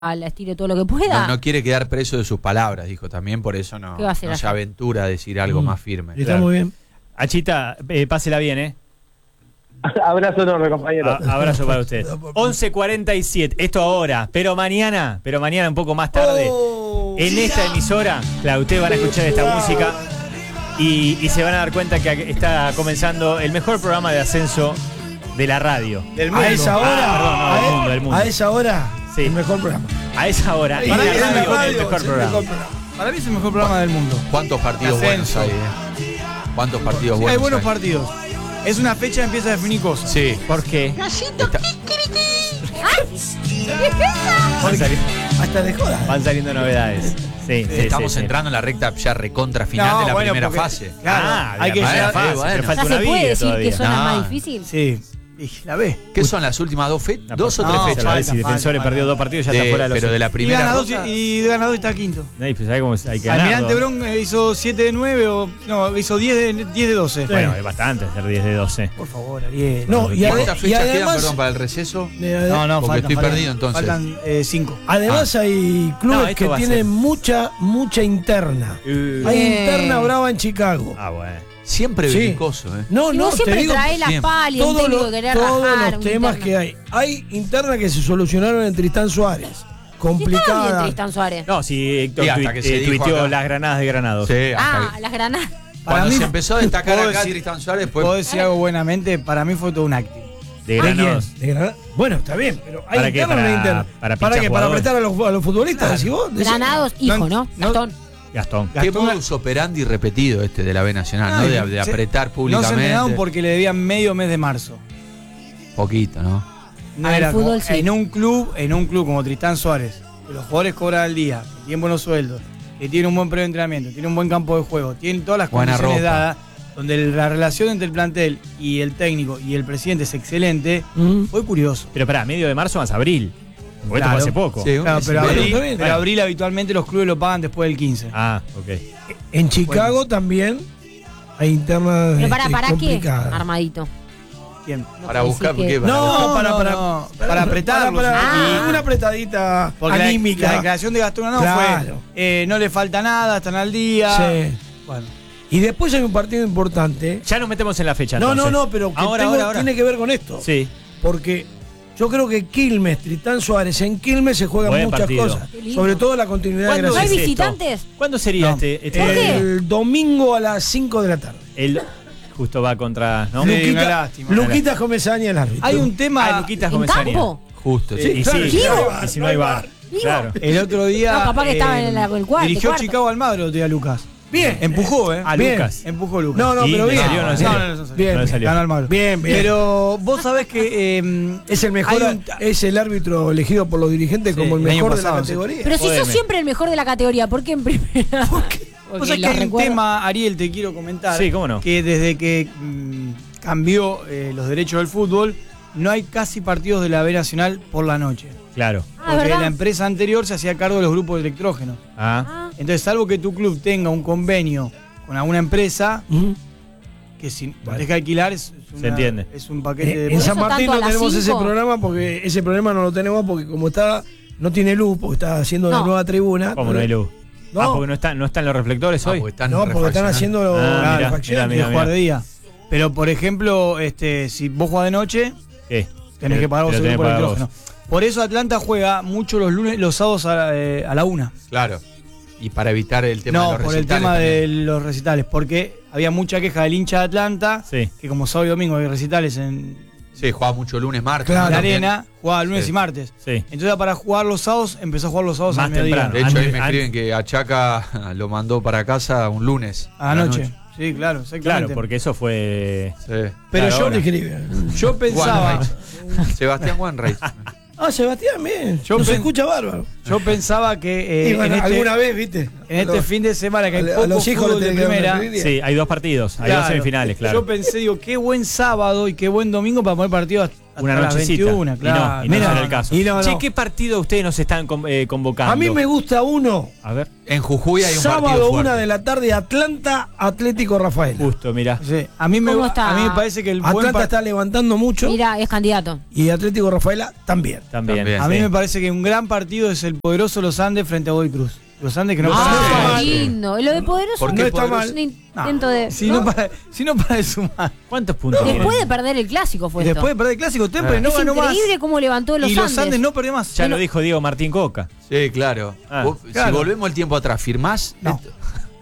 estire todo lo que pueda. No quiere quedar preso de sus palabras, dijo también, por eso no se aventura a decir algo más firme. Está muy bien. Achita, pásela bien, Abrazo enorme, compañero. Abrazo para usted. 11:47, esto ahora, pero mañana un poco más tarde, en esta emisora, claro, ustedes van a escuchar esta música y se van a dar cuenta que está comenzando el mejor programa de ascenso de la radio. Del mundo. A esa hora, del mundo. A esa hora, sí. El mejor programa. A esa hora, en la radio, el mejor programa. Para mí es el mejor programa del mundo. ¿Cuántos partidos buenos hay? ¿Cuántos partidos buenos? Hay buenos partidos. Es una fecha que empieza a definir cosas. Sí. ¿Por qué? Hasta de joda. Van saliendo novedades. Sí, estamos entrando en la recta ya recontra final de la primera fase. Claro, hay que llegar fase. Pero falta ¿Ya una se puede vida decir todavía. que suena más difícil? Sí. La B. ¿Qué son las últimas dos o tres fechas? Si Defensores perdió 2 partidos, ya está fuera de los. Pero de la primera. Y ganador está quinto. Pues ¿sabes cómo hay que ganar? Almirante Brown hizo 7 de 9 hizo 10 de 12. Bueno, es bastante hacer 10 de 12. Por favor, Ariel. ¿Cuántas fechas quedan, perdón, para el receso? No, porque estoy perdido entonces. Faltan 5. Además hay clubes que tienen mucha interna. Hay interna brava en Chicago. Ah, bueno. Siempre belicoso, ¿eh? No, siempre te digo, trae las palias, todos rajar, los temas que hay. Hay internas que se solucionaron en Tristán Suárez. Complicada. ¿Está bien Tristán Suárez? No, si Héctor tuiteó las granadas de Granados. Sí, las granadas. Cuando se empezó a destacar acá Tristán Suárez, puedo decir algo buenamente, para mí fue todo un acto. ¿De Granados? Bueno, está bien, pero hay interna o no interna. ¿Para qué? ¿Para apretar a los futbolistas? ¿Decís vos? Granados, hijo, ¿no? Gastón. Qué modus operandi repetido de la B Nacional, ¿no? De apretar públicamente. No se entrenaron porque le debían medio mes de marzo. Poquito, ¿no? No era como, en un club como Tristán Suárez, que los jugadores cobran al día, que tienen buenos sueldos, que tienen un buen periodo de entrenamiento, tienen un buen campo de juego, tienen todas las condiciones dadas, donde la relación entre el plantel y el técnico y el presidente es excelente, fue curioso. Pero pará, medio de marzo más abril. Porque esto fue hace poco. Sí, pero abril habitualmente los clubes lo pagan después del 15. Ah, ok. En Chicago también hay internas. ¿Pero para qué? Armadito. ¿Quién? Para buscar, ¿por qué? Para apretarlo. Una apretadita anímica. La declaración de Gastón fue, no le falta nada, están al día. Sí. Bueno. Y después hay un partido importante. Ya nos metemos en la fecha. No, pero ahora tiene que ver con esto. Sí. Porque yo creo que Quilmes, Tristán Suárez, en Quilmes se juegan muchas cosas. Sobre todo la continuidad de ¿No hay visitantes? ¿Cuándo sería el domingo a las 5 de la tarde. Justo va contra. ¿No? Luquitas Comesaña el árbitro. Hay un tema. Luquitas ¿En Comesaña. campo? Justo, sí. Y si no hay bar. Claro. El otro día. No, capaz que estaba en el cuarto. Dirigió Chicago Almagro el otro día Lucas. Bien. Empujó, A Lucas. Empujó Lucas. No, pero bien. Bien, ganó Almagro. Bien. Pero vos sabés que es el mejor, es el árbitro elegido por los dirigentes como el mejor de la categoría. Pero si sos siempre el mejor de la categoría, ¿por qué en primera? Vos sabés que hay un tema, Ariel, te quiero comentar. Sí, cómo no. Que desde que cambió los derechos del fútbol, no hay casi partidos de la B Nacional por la noche. Claro. Porque la empresa anterior se hacía cargo de los grupos de electrógenos. Entonces, salvo que tu club tenga un convenio con alguna empresa, que si tenés que alquilar se entiende. Es un paquete de... En San Martín no tenemos ese programa porque ese problema no lo tenemos porque como no tiene luz, porque está haciendo la nueva tribuna. ¿Cómo no hay luz? Porque no están los reflectores hoy. Porque están haciendo refacciones. Tienes que jugar de día. Pero, por ejemplo, si vos jugás de noche, tenés que pagar vos el grupo de electrógeno. Por eso Atlanta juega mucho los sábados a la 1. Claro. Y para evitar el tema de los recitales. No, por el tema de los recitales. Porque había mucha queja del hincha de Atlanta, que como sábado y domingo hay recitales en... Sí, jugaba mucho lunes, martes. Claro. En la arena, jugaba lunes y martes. Sí. Entonces para jugar los sábados, empezó a jugar los sábados más al mediodía. De hecho, ahí me escriben que a Chaca lo mandó para casa un lunes. A la noche. Sí, claro, exactamente. Claro, porque eso fue... Sí. Pero claro, yo pensaba... Sebastián Wanreich. Sebastián, bien. Se escucha bárbaro. Yo pensaba que alguna vez, viste, en este fin de semana que hay poco los hijos fútbol de primera. Sí, hay 2 partidos, hay 2 semifinales, claro. Yo pensé, qué buen sábado y qué buen domingo para poner partidos una nochecita. 21, claro. Y no será el caso. No. Che, ¿qué partido ustedes nos están convocando? A mí me gusta uno. A ver. En Jujuy hay un partido Sábado, fuerte. 1 de la tarde, Atlanta, Atlético Rafael. Justo, mirá. Sí. A mí me parece que el buen Atlanta está levantando mucho. Mira, es candidato. Y Atlético Rafaela también. También. A mí me parece que un gran partido es el poderoso Los Andes frente a Godoy Cruz. Los Andes que no Ah, lindo. Lo de poderoso ¿Por qué no está poderoso? mal. un intento de. Si no para de sumar. ¿Cuántos puntos Después tienen? de perder el clásico fue esto. Después de perder el clásico, Temple no Es ganó más. increíble cómo levantó los Y Andes. Los Andes no perdió más. Ya lo dijo Diego Martín Coca. Sí, claro. Ah, Vos, claro. Si volvemos el tiempo atrás, ¿firmás? No. Esto?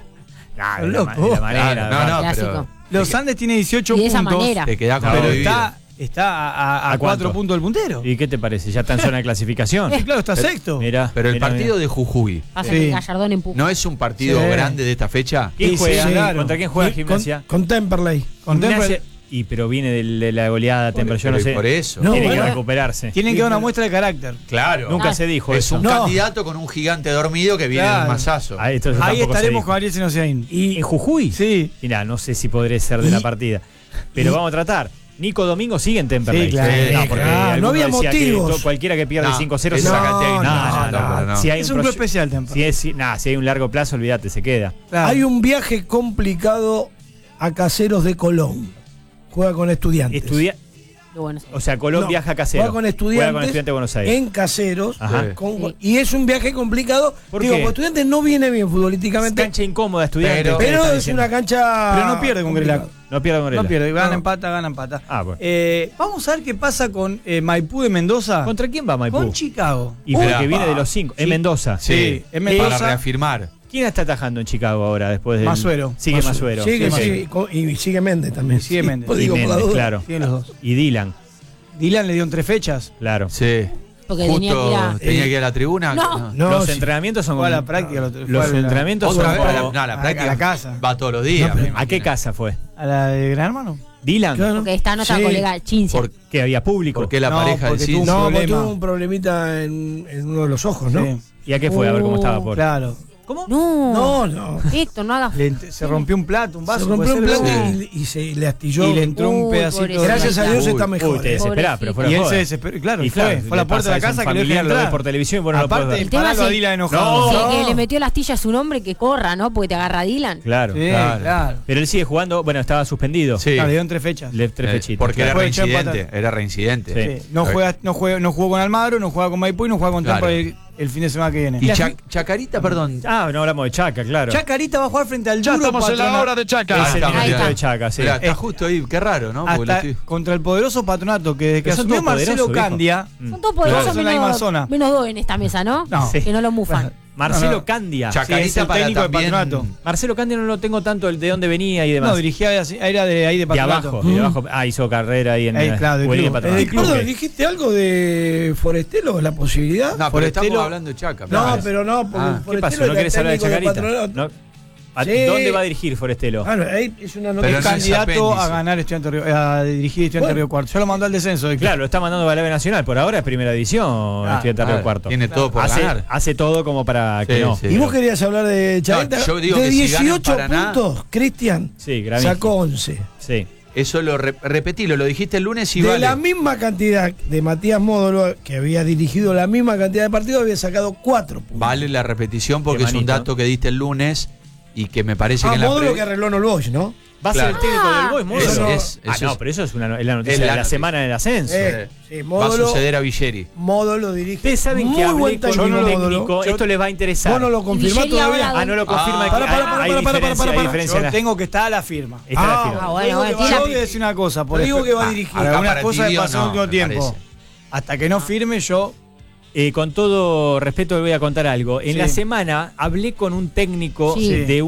Nah, Loco. de la manera. Claro, no, Clásico. pero Los Andes tiene 18 Y de esa puntos. manera. te quedás con No, lo Pero vivido. está a ¿A 4 puntos del puntero. ¿Y qué te parece? ¿Ya está en zona de clasificación? Sí, claro, está sexto. Mirá. Pero el mirá, partido mirá. de Jujuy, Pasa Sí. que Gallardón empuja. ¿no es un partido Sí. grande de esta fecha? ¿Quién Sí, juega? sí, claro. ¿Contra quién juega Y Gimnasia? Con Temperley. Con Temple Gimnasia. Pero viene de la goleada Temple, yo no sé. Por eso. No, Tiene que bueno. recuperarse. tienen que dar una muestra de carácter. Claro. Nunca Ah. se dijo Es eso. un No. candidato con un gigante dormido que viene Claro. del masazo. Ah, esto Ahí tampoco se estaremos dijo. con Ariel Senosiaín. ¿En Jujuy? Sí. Mirá, no sé si podré ser de la partida. Pero vamos a tratar. Nico Domingo sigue en Temperley. Sí, claro. No, porque Claro, no alguno había decía que motivos. cualquiera que pierde No, 5-0 se esa saca. cantidad que no. Si hay Es un club proye- especial, Temple. Si hay un largo plazo, olvídate, se queda. Claro. Hay un viaje complicado a Caseros de Colón. Juega con Estudiantes. Qué bueno. O sea, Colón No, viaja a Casero. Juega con Estudiantes, de Buenos Aires. en Caseros. Ajá. con- y es un viaje complicado. ¿Por Digo, qué? porque Estudiantes no viene bien futbolísticamente. Cancha incómoda, Estudiantes. Pero- Pero Están es diciendo. una cancha. Pero no pierde con Grelac. No pierda con él. No pierde, gana, No. empata. Ah, bueno. Vamos a ver qué pasa con Maipú de Mendoza. ¿Contra quién va Maipú? Con Chicago. Y porque viene de los 5. Sí. En Mendoza. Sí, en Mendoza. Para reafirmar. ¿Quién está atajando en Chicago ahora después de Masuero. Sigue Masuero. Sigue, Ok. y sigue Méndez también. Sigue Méndez. Pues Y digo, por la Méndez, duda. claro. Tienen los dos. Y Dylan, Dylan le dio en 3 fechas. claro. Sí. Porque tenía que ir a- tenía que ir a la tribuna. No. No, los sí. entrenamientos son Fue a la con- práctica. Los entrenamientos son Otra vez. con- No, la a práctica. la casa. Va todos los días. No, pero- me ¿A qué imagino. casa fue? A la de Gran Hermano. Dylan. Claro. Porque está nuestra Sí. colega Chincia. ¿Por, Que había público. por qué la No, pareja del porque tuvo Cid? un No, porque problema. tuvo un problemita en uno de los ojos, ¿no? Sí. ¿Y a qué fue? A ver cómo estaba por. Claro. ¿Cómo? No. No. Héctor, no hagas. Se rompió un plato, un vaso. Se rompió un puede plato ser. y se le astilló. Y le entró un Uy, pedacito. pobrecito. Gracias a Dios Uy, está mejor. Uy, te desesperás, pero fuera Y él joda. se desesperó. Claro, Y fue a la puerta de la casa que le familiar dejó lo ves entrar. por televisión y vos no lo podés Aparte, ver. El tema paralo es a el- Dylan enojado. Sí, No. que le metió la astilla a su nombre que corra, ¿no? Porque te agarra Dylan. Claro. Sí, Claro. claro. Pero él sigue jugando, bueno, estaba suspendido. Sí. Claro, le dio en 3 fechas. Tres fechitas. Porque era Después echó a reincidente. empatar. Era reincidente. Sí. No jugó con Almagro, no juega con Maipú y no juega con Claro. Temple el fin de semana que viene. Y Chacarita, perdón. Ah, no hablamos de Chaca, claro. Chacarita va a jugar frente al Duro Patronato. de Chaca. Es el Ahí minuto está. de Chaca, sí. Mirá, está justo ahí. Qué raro, ¿no? Porque lo Hasta estoy- contra el poderoso Patronato que desde que Pero son asumió todos Marcelo poderosos, viejo. Candia. Son todos poderosos Claro, son la misma zona. menos dos en esta mesa, ¿no? No. Que no lo mufan. Marcelo No, no. Candia. Chacarita Sí, es el para técnico de también- Patronato. Marcelo Candia no lo tengo tanto el de dónde venía y demás. No, dirigía era de ahí de de Patronato. abajo, de abajo. Ah, hizo carrera ahí en Claro, del o ahí de club. Patronato. El club. Perdón, Ok. ¿dijiste algo de Forestelo? ¿La posibilidad? No, pero Forestelo- estamos hablando de Chaca. No, parece. pero no, porque Ah, ¿qué ¿Qué pasó? Forestelo ¿No era querés hablar de técnico Chacarita? Patronato. ¿No? Sí. ¿Dónde va a dirigir Forestelo? Claro, ahí es una Pero noticia. Es no es candidato apéndice. a ganar a dirigir Estudiantes Bueno. Río Cuarto. Ya lo mandó al descenso. Claro, lo está mandando a la B Nacional. Por ahora es primera edición, Estudiantes Río Claro, Cuarto. Tiene todo por hace, ganar. hace todo como para que Sí, no. sí. Y vos querías hablar de Chacarita. No, yo digo de que si gana en 18 Paraná- puntos, Cristian Sí, gravísimo. sacó 11. Sí. Eso lo repetilo, lo dijiste el lunes y De vale. la misma cantidad de Matías Módolo, que había dirigido la misma cantidad de partidos, había sacado 4 puntos. Vale la repetición porque Qué es un manito. dato que diste el lunes y que me parece que en la Módolo previa- que arregló No Boys, ¿no? Va a ser el Claro. técnico del Boys, Módolo. Eso no- es, eso no, es- pero eso es la noticia es de la la noticia. semana del ascenso. Sí, va a Módolo, suceder a Villeri. Módolo dirige. Ustedes saben muy que hablé buen con técnico, un Módolo. técnico, esto les va a interesar. ¿Vos no lo confirmás Villeri todavía? ahora- Ah, no lo confirma. que Para, hay diferencia, hay diferencia en Yo la- tengo que estar a la firma. está la Ah, firma. bueno, digo bueno, que tiene va- Yo voy a decir una cosa. Por digo que va a Ah, dirigir. algunas Acá para cosas que Tilio pasaron no, en el último me tiempo. parece. Hasta que no firme, yo. Con todo respeto le voy a contar algo. En Sí. la semana hablé con un técnico Sí. de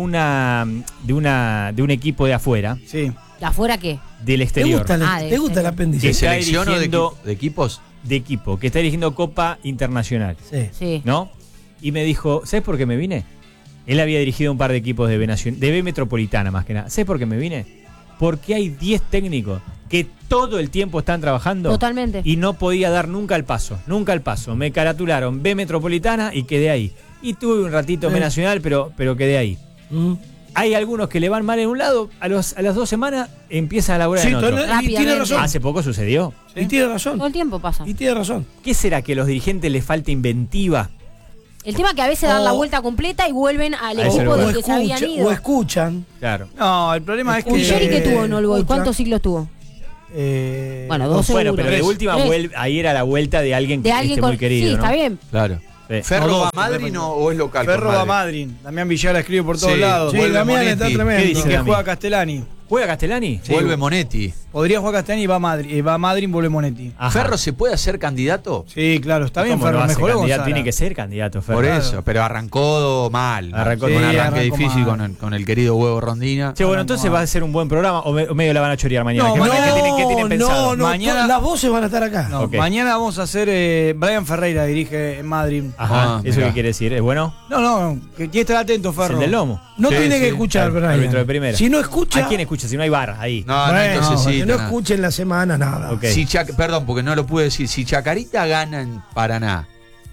un equipo de afuera, Sí. ¿De afuera qué? del ¿Te exterior. gusta, Ah, ¿te gusta el apéndice? ¿De Está selección o dirigiendo- de equipos? De equipo, que está dirigiendo Copa Internacional, Sí. Sí. ¿no? Y me dijo, ¿sabes por qué me vine? Él había dirigido un par de equipos de B Metropolitana más que nada. ¿Sabes por qué me vine? Porque hay 10 técnicos que todo el tiempo están trabajando Totalmente. y no podía dar nunca el paso. Me caratularon B Metropolitana y quedé ahí. Y tuve un ratito B Nacional, pero quedé ahí. Mm. hay algunos que le van mal en un lado, a las 2 semanas empiezan a laburar en otro. Y tiene razón. Hace poco sucedió. Y tiene razón. Todo el tiempo pasa. Y tiene razón. ¿Qué será que a los dirigentes les falta inventiva? El tema es que a veces dan la vuelta completa y vuelven al equipo del que se habían ido. O escuchan. Claro. No, el problema es que... ¿Y Jerry qué tuvo en All Boys? ¿Cuántos ciclos tuvo? Bueno, 2 Bueno, pero de última ahí era la vuelta de alguien que esté muy querido. Sí, ¿no? está bien. Claro. Sí. ¿Ferro va a Madrid o es local? Ferro va a Madrid. Damián Villar escribe por todos lados. Sí, Damián está tremendo. ¿Qué dice Que Dami? juega Castellani. ¿Juega Castellani? Sí. Vuelve Monetti. Podría jugar Castellani y va a Madrid. Va a Madrid y vuelve Monetti. Ajá. ¿Ferro se puede hacer candidato? Sí, claro, está bien. ¿Cómo Ferro no hace mejoró candidato? Gonzalo. Tiene que ser candidato, Ferro. Por eso, pero arrancó mal. Arrancó con un mal. arranque Arrancó difícil mal. con el querido Huevo Rondina. Che, bueno, entonces va a ser un buen programa o medio la van a chorear mañana. No, ¿Qué tienen pensado? No, Mañana- las voces van a estar acá. No, Ok. mañana vamos a hacer. Brian Ferreira dirige en Madrid. Ajá, ¿eso mirá. qué quiere decir? ¿Es bueno? No, que tiene que estar atento, Es Ferro. el del lomo. No Sí, tiene sí. que escuchar, Claro, Brian. árbitro de primera. Si no escucha. ¿A quién escucha? Si no hay barra ahí. No, Bueno, no necesita. que no nada. escuchen la semana nada. Ok. Si perdón, porque no lo pude decir. Si Chacarita gana en Paraná,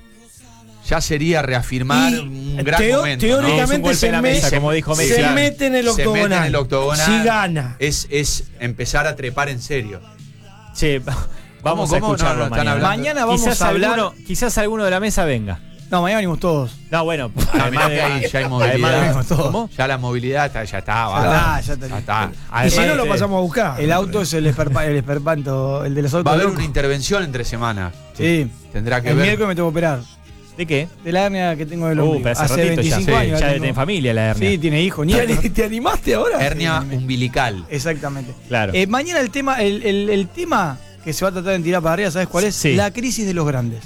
ya sería reafirmar Y un gran momento. Es un teóricamente golpe en la mesa, como dijo Messi. se Claro. mete en el Se mete octogonal. en el octogonal. Si gana. Es empezar a trepar en serio. Che, vamos a ¿Cómo? escucharlo No, están mañana. hablando. Mañana vamos Quizás a hablar. quizás alguno de la mesa venga. No, mañana venimos todos. No, bueno, Mirá que ahí ya hay movilidad. además de- ¿Cómo? Ya la movilidad ya está. Ya está. está. Y si Además no, lo de- pasamos a buscar. El auto es el esperpanto, el de los autos. Va a haber locos. una intervención entre semana. Sí. Tendrá que El ver. miércoles me tengo que operar. ¿De qué? De la hernia que tengo del ombligo. Pero hace ratito 25 ya. años. Ya la tiene tengo. familia la hernia. Sí, tiene hijos, nietos. ¿Te animaste ahora? Hernia umbilical. Exactamente. Claro. Mañana el tema que se va a tratar de tirar para arriba, ¿sabes cuál es? Sí. La crisis de los grandes.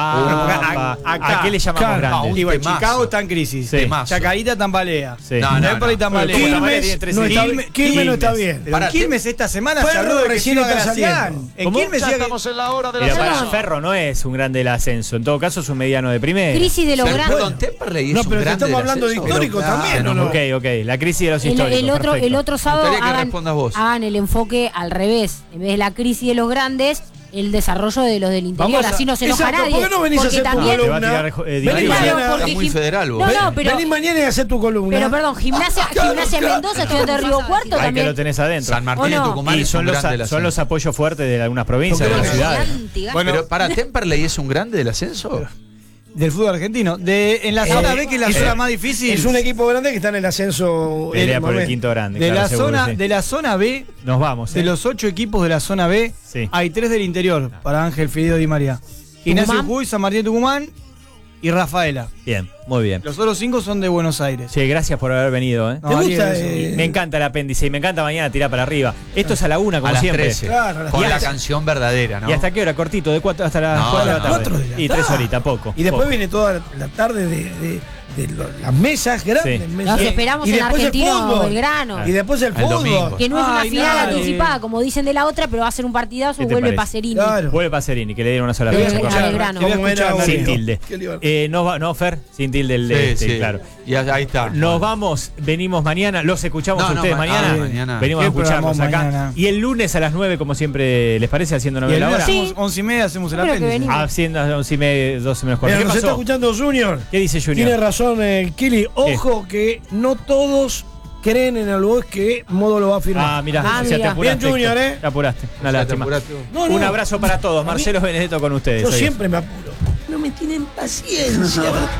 ¿A qué le llamamos grande? Y bueno, temazo. Chicago está en crisis. Sí. Temazo. Chacarita tambalea. Sí. No, no, Empoli no. tambalea. Pero ¿cómo Quilmes tiene no tres está, Quilmes. Quilmes no está bien. Pero en Parate. Quilmes esta semana se Ferro habló de que recién se iba a está Gracián. saliendo. En ¿Cómo? Quilmes Ya decía que- Pero para Ferro no es un grande del ascenso. En todo caso es un mediano de primera. Crisis de los Pero, grandes. perdón, Temperley es No, un pero te grande estamos del hablando de ascenso. histórico Pero, también, claro, ¿o no? Ok. La crisis de los El históricos. otro perfecto. sábado gustaría que respondas vos. hagan el enfoque al revés. En vez de la crisis de los grandes, el desarrollo de los del interior. Vamos a- Así no se enoja Exacto, nadie. ¿por qué no venís a Porque hacer tu también. Te va a columna? tirar, Vení Di María. mañana. Claro, porque Está muy federal vos. No, pero. Vení mañana y hacer tu columna. Pero perdón, Gimnasia Mendoza, estudiante de Río Cuarto Ahí que también. lo tenés adentro. San Martín y ¿O no? Tucumán Y es son un los, grande del son los ascenso. apoyos fuertes de algunas provincias, de Lo las que ciudades. Bueno, Pero para Temperley es un grande del ascenso. del fútbol argentino. En la zona B, que es la zona más difícil. Es un equipo grande que está en el ascenso. en Pelea el por el momento. quinto grande. de, claro, la seguro, zona, sí. de la zona B, Nos vamos. de los 8 equipos de la zona B, Sí. hay 3 del interior para Ángel Fideo Di María. Gimnasia Tucumán. Jujuy, San Martín de Tucumán y Rafaela. Bien, muy bien. Los otros 5 son de Buenos Aires. Che, gracias por haber venido. No, ¿Te Ariel, gusta? eso. Me encanta el apéndice y me encanta mañana tirar para arriba. Esto es a la 1, como A las siempre. 13. Claro, a las Con la 13. canción verdadera, ¿no? ¿Y hasta qué hora? Cortito, de 4 hasta las No, 4 de la no, tarde. 4 de la Y 3 tarde. horitas, poco. Y después poco. viene toda la tarde de las mesas grandes. Sí. mesas. Los esperamos Y en después el Argentino fútbol. Belgrano. Y después el El fútbol. domingo. Que no es una Ay, final dale. anticipada, como dicen de la otra, pero va a ser un partidazo. ¿Qué te Vuelve parece? Pacerini. Claro. Vuelve Pacerini, que le dieron una sola Te voy a Bien, pelota. escuchar, Belgrano. ¿cómo Te voy a era escuchar, Sin Bolívar? tilde. Qué libertad. No, Fer, sin tilde el Sí, de sí. claro. Y ahí está. Nos vamos, venimos mañana, los escuchamos No, a no, ustedes mañana. mañana. Venimos a ¿Qué escucharlos acá. programamos mañana? Y el lunes a las 9, como siempre, ¿les parece? Haciendo Y el 9 la lunes hora. Sí. 11:30 hacemos el Yo creo que apéndice. venimos. Haciendo 11:30, 12 menos cuarto. Mira, ¿Qué nos está pasó? escuchando Junior. ¿Qué dice Junior? Tiene razón, Kili. Ojo que no todos creen en el Boys que Modo lo va a firmar. Ah, mirá, Ah, o sea, te mirá. apuraste. Bien, Junior, Héctor. Te apuraste. Una lástima. No, no. Un abrazo para todos. A mí- Marcelo Benedetto con ustedes. Yo Adiós. siempre me apuro. No me tienen paciencia.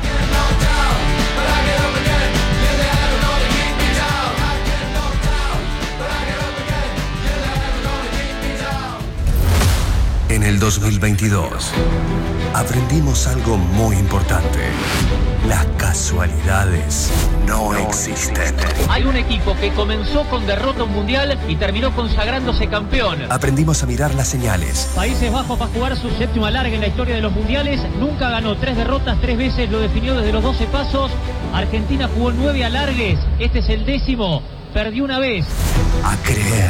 En el 2022 aprendimos algo muy importante. Las casualidades no existen. Hay un equipo que comenzó con derrota mundial y terminó consagrándose campeón. Aprendimos a mirar las señales. Países Bajos va a jugar su séptimo alargue en la historia de los mundiales. Nunca ganó 3 derrotas, 3 veces lo definió desde los 12 pasos. Argentina jugó 9 alargues. Este es el 10º. Perdió una vez. A creer.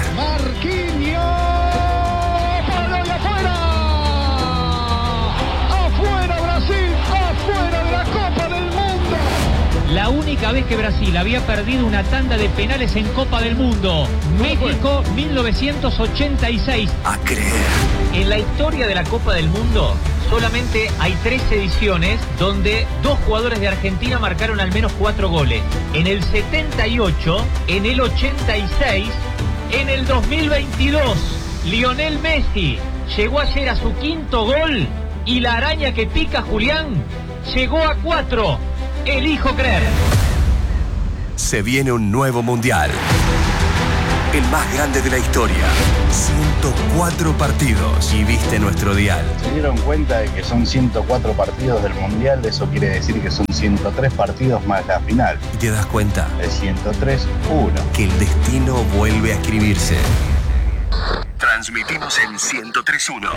La única vez que Brasil había perdido una tanda de penales en Copa del Mundo. México 1986. A creer. En la historia de la Copa del Mundo solamente hay 3 ediciones donde 2 jugadores de Argentina marcaron al menos 4 goles. En el 78, en el 86, en el 2022, Lionel Messi llegó ayer a su 5º gol y la araña que pica Julián llegó a 4. Elijo creer. Se viene un nuevo mundial. El más grande de la historia. 104 partidos. Y viste nuestro dial. Se dieron cuenta de que son 104 partidos del mundial. Eso quiere decir que son 103 partidos más la final. Y te das cuenta. El 103-1. Que el destino vuelve a escribirse. Transmitimos en 103.1.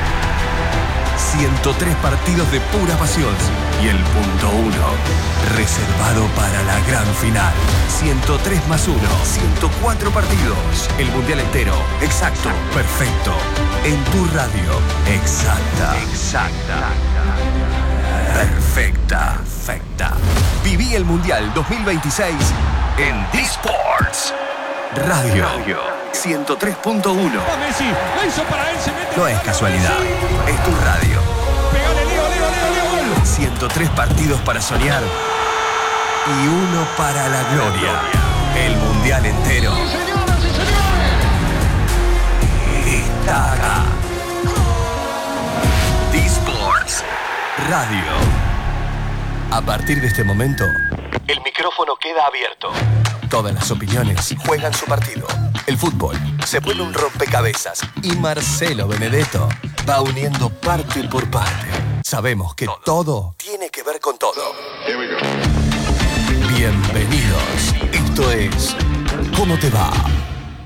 103 partidos de pura pasión. Y el punto 1, reservado para la gran final. 103 más 1, 104 partidos. El mundial entero. Exacto, perfecto. En tu radio. Exacta. Perfecta. Viví el mundial 2026 en D-Sports Radio 103.1. No es casualidad, es tu radio. 103 partidos para soñar y 1 para la gloria. El mundial entero está acá. D-Sports Radio. A partir de este momento, el micrófono queda abierto. Todas las opiniones juegan su partido. El fútbol se vuelve un rompecabezas y Marcelo Benedetto va uniendo parte por parte. Sabemos que todo tiene que ver con todo. Bienvenidos. Esto es ¿Cómo te va?